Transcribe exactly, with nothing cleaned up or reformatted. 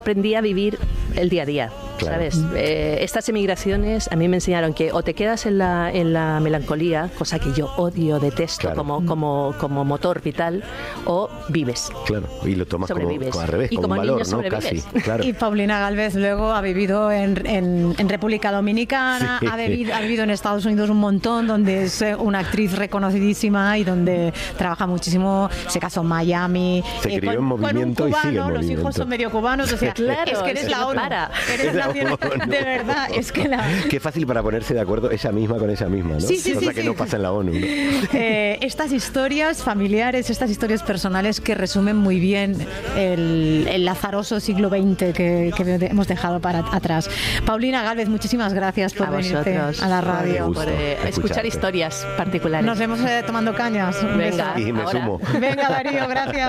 Aprendí a vivir el día a día, claro. ¿Sabes? Eh, estas emigraciones a mí me enseñaron que o te quedas en la, en la melancolía, cosa que yo odio, detesto claro. como, como, como motor vital, o vives. Claro, y lo tomas como, como al revés, y como, como un valor, ¿no? Casi, claro. Y Paulina Gálvez luego ha vivido en, en, en República Dominicana, sí. ha, vivido, ha vivido en Estados Unidos un montón, donde es una actriz reconocidísima y donde trabaja muchísimo, se casó en Miami. Se crió eh, con, en movimiento con un cubano, y sigue en los movimiento. hijos son medio cubanos, o sea, claro, es que eres la ONU. Eres la nacional, de verdad, es que la... Qué fácil para ponerse de acuerdo ella misma con ella misma, ¿no? Sí, sí, Cosa sí, que sí. no pasa en la ONU, ¿no? Eh, estas historias familiares, estas historias personales que resumen muy bien el, el lazaroso siglo veinte que, que hemos dejado para atrás. Paulina Gálvez, muchísimas gracias por a venirte vosotros, a la radio. por eh, escuchar historias particulares. Nos vemos eh, tomando cañas. Venga, y me ahora. sumo. Venga, Darío, gracias.